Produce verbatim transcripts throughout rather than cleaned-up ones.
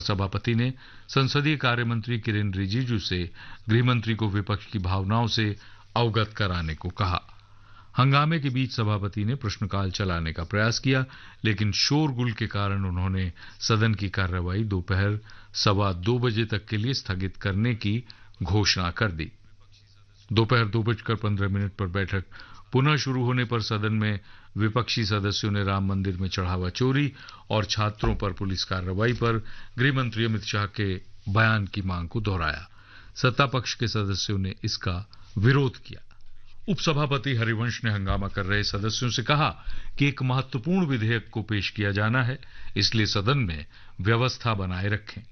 सभापति ने संसदीय कार्य मंत्री किरेन रिजिजू से गृह मंत्री को विपक्ष की भावनाओं से अवगत कराने को कहा। हंगामे के बीच सभापति ने प्रश्नकाल चलाने का प्रयास किया, लेकिन शोरगुल के कारण उन्होंने सदन की कार्यवाही दोपहर सवा दो बजे तक के लिए स्थगित करने की घोषणा कर दी। दोपहर दो बजकर पंद्रह मिनट पर बैठक पुनः शुरू होने पर सदन में विपक्षी सदस्यों ने राम मंदिर में चढ़ावा चोरी और छात्रों पर पुलिस कार्रवाई पर गृह मंत्री अमित शाह के बयान की मांग को दोहराया। सत्ता पक्ष के सदस्यों ने इसका विरोध किया। उपसभापति हरिवंश ने हंगामा कर रहे सदस्यों से कहा कि एक महत्वपूर्ण विधेयक को पेश किया जाना है, इसलिए सदन में व्यवस्था बनाए रखें।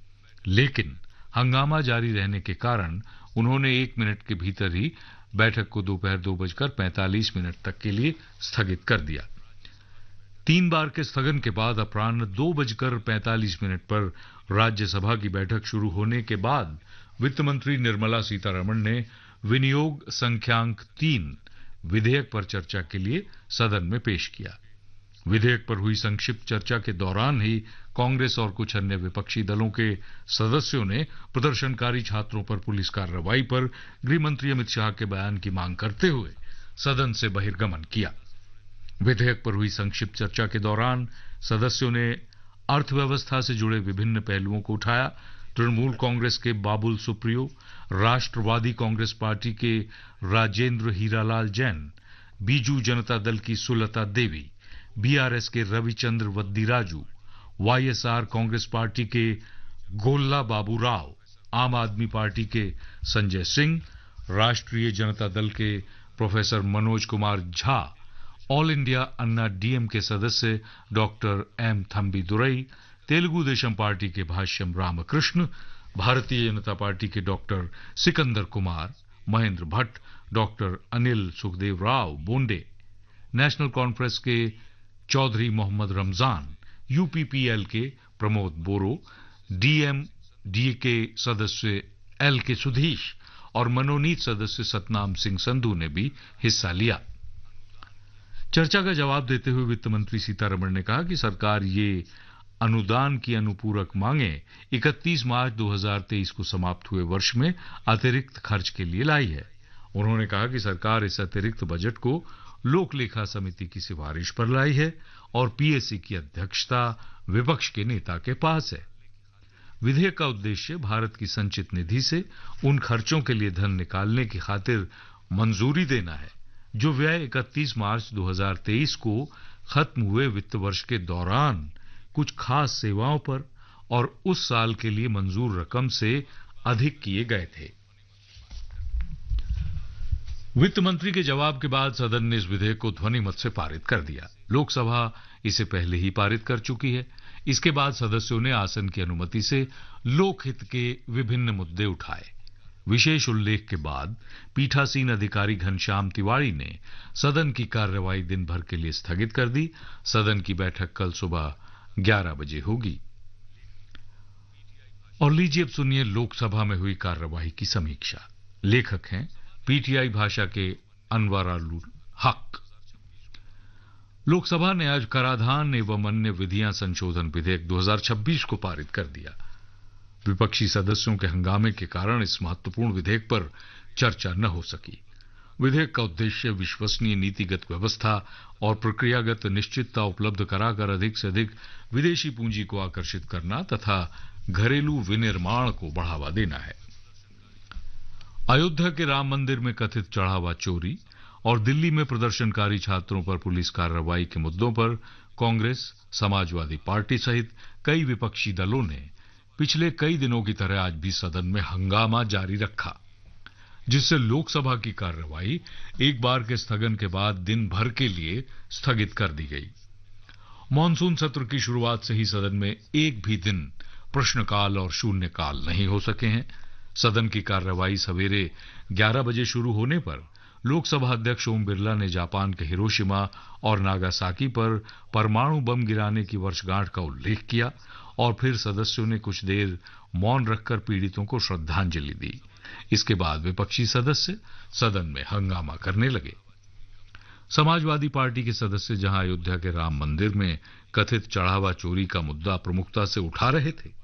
लेकिन हंगामा जारी रहने के कारण उन्होंने एक मिनट के भीतर ही बैठक को दोपहर दो बजकर पैंतालीस मिनट तक के लिए स्थगित कर दिया। तीन बार के स्थगन के बाद अपराह्न दो बजकर पैंतालीस मिनट पर राज्यसभा की बैठक शुरू होने के बाद वित्त मंत्री निर्मला सीतारमण ने विनियोग संख्यांक तीन विधेयक पर चर्चा के लिए सदन में पेश किया। विधेयक पर हुई संक्षिप्त चर्चा के दौरान ही कांग्रेस और कुछ अन्य विपक्षी दलों के सदस्यों ने प्रदर्शनकारी छात्रों पर पुलिस कार्रवाई पर गृह मंत्री अमित शाह के बयान की मांग करते हुए सदन से बहिर्गमन किया। विधेयक पर हुई संक्षिप्त चर्चा के दौरान सदस्यों ने अर्थव्यवस्था से जुड़े विभिन्न पहलुओं को उठाया। तृणमूल कांग्रेस के बाबुल सुप्रियो, राष्ट्रवादी कांग्रेस पार्टी के राजेंद्र हीरालाल जैन, बीजू जनता दल की सुलता देवी, बीआरएस के रविचंद्र वद्दीराजू, वाईएसआर कांग्रेस पार्टी के गोल्ला बाबू राव, आम आदमी पार्टी के संजय सिंह, राष्ट्रीय जनता दल के professor Manoj Kumar Jha, all India अन्ना डीएम के सदस्य doctor M Thambi Durai, Telugu Desam party के भाष्यम रामकृष्ण, भारतीय जनता पार्टी के doctor Sikandar Kumar, Mahendra Bhatt, doctor Anil Sukhdev Rao Bonde, national conference के चौधरी मोहम्मद रमजान, यूपीपीएल के प्रमोद बोरो, डीएमडीए के सदस्य एल के सुधीश और मनोनीत सदस्य सतनाम सिंह संधू ने भी हिस्सा लिया। चर्चा का जवाब देते हुए वित्त मंत्री सीतारमण ने कहा कि सरकार ये अनुदान की अनुपूरक मांगे इकतीस मार्च दो हज़ार तेईस को समाप्त हुए वर्ष में अतिरिक्त खर्च के लिए लाई है। उन्होंने कहा कि सरकार इस अतिरिक्त बजट को लोक लेखा समिति की सिफारिश पर लाई है और पीएसी की अध्यक्षता विपक्ष के नेता के पास है। विधेयक का उद्देश्य भारत की संचित निधि से उन खर्चों के लिए धन निकालने की खातिर मंजूरी देना है जो व्यय इकतीस मार्च दो हज़ार तेईस को खत्म हुए वित्त वर्ष के दौरान कुछ खास सेवाओं पर और उस साल के लिए मंजूर रकम से अधिक किए गए थे। वित्त मंत्री के जवाब के बाद सदन ने इस विधेयक को ध्वनि मत से पारित कर दिया। लोकसभा इसे पहले ही पारित कर चुकी है। इसके बाद सदस्यों ने आसन की अनुमति से लोकहित के विभिन्न मुद्दे उठाए। विशेष उल्लेख के बाद पीठासीन अधिकारी घनश्याम तिवारी ने सदन की कार्यवाही दिन भर के लिए स्थगित कर दी। सदन की बैठक कल सुबह ग्यारह बजे होगी। और लीजिए अब सुनिए लोकसभा में हुई कार्यवाही की समीक्षा। लेखक हैं पीटीआई भाषा के अनवरुल हक। लोकसभा ने आज कराधान एवं अन्य विधियां संशोधन विधेयक दो हज़ार छब्बीस को पारित कर दिया। विपक्षी सदस्यों के हंगामे के कारण इस महत्वपूर्ण विधेयक पर चर्चा न हो सकी। विधेयक का उद्देश्य विश्वसनीय नीतिगत व्यवस्था और प्रक्रियागत निश्चितता उपलब्ध कराकर अधिक से अधिक विदेशी पूंजी को आकर्षित करना तथा घरेलू विनिर्माण को बढ़ावा देना है। अयोध्या के राम मंदिर में कथित चढ़ावा चोरी और दिल्ली में प्रदर्शनकारी छात्रों पर पुलिस कार्रवाई के मुद्दों पर कांग्रेस, समाजवादी पार्टी सहित कई विपक्षी दलों ने पिछले कई दिनों की तरह आज भी सदन में हंगामा जारी रखा, जिससे लोकसभा की कार्यवाही एक बार के स्थगन के बाद दिन भर के लिए स्थगित कर दी गई। मॉनसून सत्र की शुरुआत से ही सदन में एक भी दिन प्रश्नकाल और शून्यकाल नहीं हो सके हैं। सदन की कार्यवाही सवेरे ग्यारह बजे शुरू होने पर लोकसभा अध्यक्ष ओम बिरला ने जापान के हिरोशिमा और नागासाकी पर परमाणु बम गिराने की वर्षगांठ का उल्लेख किया और फिर सदस्यों ने कुछ देर मौन रखकर पीड़ितों को श्रद्धांजलि दी। इसके बाद विपक्षी सदस्य सदन में हंगामा करने लगे। समाजवादी पार्टी के सदस्य जहां अयोध्या के राम मंदिर में कथित चढ़ावा चोरी का मुद्दा प्रमुखता से उठा रहे थे,